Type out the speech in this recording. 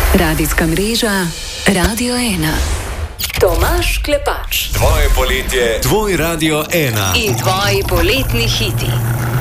Radijska mreža Radio 1. Tomaž Klepač. Tvoje poletje, tvoj Radio 1. In tvoji poletni hiti.